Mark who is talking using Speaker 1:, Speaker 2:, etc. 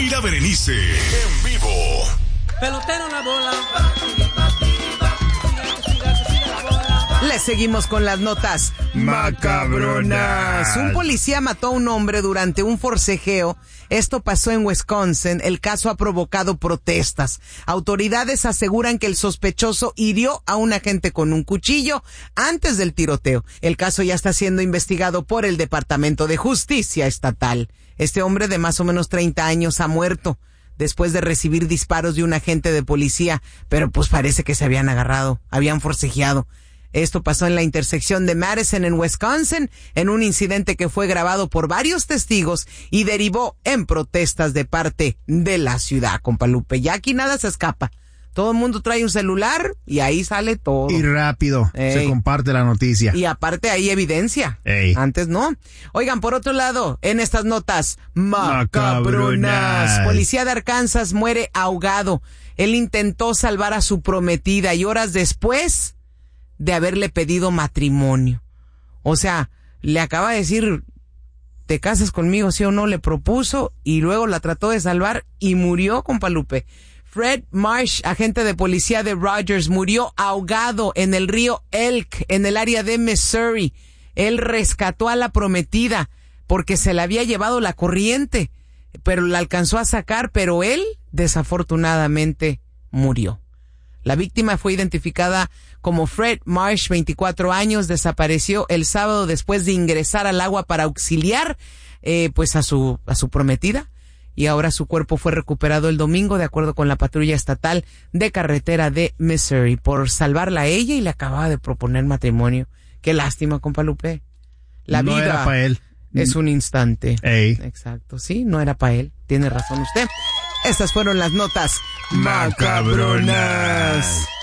Speaker 1: Eira Berenice, en vivo.
Speaker 2: Pelotero en la bola.
Speaker 3: Le seguimos con las notas macabronas. Un policía mató a un hombre durante un forcejeo. Esto pasó en Wisconsin. El caso ha provocado protestas. Autoridades aseguran que el sospechoso hirió a un agente con un cuchillo antes del tiroteo. El caso ya está siendo investigado por el Departamento de Justicia Estatal. Este hombre de más o menos 30 años ha muerto después de recibir disparos de un agente de policía, pero pues parece que se habían agarrado, habían forcejeado. Esto pasó en la intersección de Madison en Wisconsin, en un incidente que fue grabado por varios testigos y derivó en protestas de parte de la ciudad, compa Lupe. Ya aquí nada se escapa. Todo el mundo trae un celular y ahí sale todo.
Speaker 4: Y rápido se comparte la noticia.
Speaker 3: Y aparte hay evidencia. Antes no. Oigan, por otro lado, en estas notas macabronas, policía de Arkansas muere ahogado. Él intentó salvar a su prometida y horas después de haberle pedido matrimonio. O sea, le acaba de decir, ¿te casas conmigo, sí o no? Le propuso y luego la trató de salvar y murió, compa Lupe. Fred Marsh, agente de policía de Rogers, murió ahogado en el río Elk, en el área de Missouri. Él rescató a la prometida porque se la había llevado la corriente, pero la alcanzó a sacar, pero él, desafortunadamente, murió. La víctima fue identificada como Fred Marsh, 24 años, desapareció el sábado después de ingresar al agua para auxiliar pues a su prometida, y ahora su cuerpo fue recuperado el domingo de acuerdo con la patrulla estatal de carretera de Missouri. Por salvarla a ella y le acababa de proponer matrimonio. Qué lástima, compa Lupe. La
Speaker 4: no
Speaker 3: vida
Speaker 4: era para él.
Speaker 3: Es un instante.
Speaker 4: Ey.
Speaker 3: Exacto, sí, no era para él. Tiene razón usted. Estas fueron las notas macabronas.